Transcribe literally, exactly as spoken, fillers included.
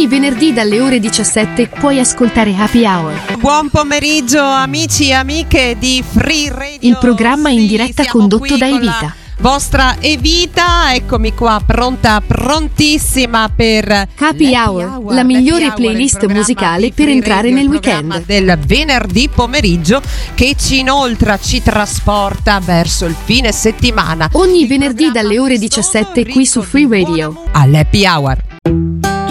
Ogni venerdì dalle ore diciassette puoi ascoltare Happy Hour. Buon pomeriggio amici e amiche di Free Radio. Il programma in diretta Sì, condotto da Evita. Vostra Evita, eccomi qua pronta, prontissima per Happy Hour, Hour, la migliore Hour, playlist musicale per Free entrare Radio, nel il programma weekend. del venerdì pomeriggio che ci inoltra, ci trasporta verso il fine settimana. Ogni venerdì dalle ore diciassette qui su Free Radio. All'Happy Hour.